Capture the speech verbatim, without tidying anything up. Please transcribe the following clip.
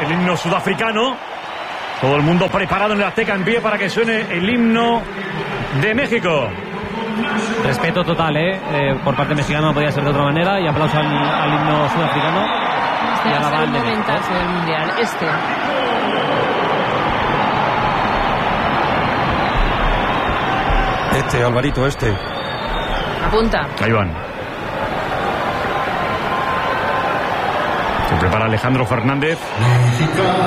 el himno sudafricano. Todo el mundo preparado en el Azteca en pie para que suene el himno de México. Respeto total, ¿eh? eh por parte mexicana no podía ser de otra manera. Y aplauso al, al himno sudafricano. Este va a ser un momentazo del Mundial. Este. Este, Alvarito, este. Apunta. Ahí van. Se prepara Alejandro Fernández.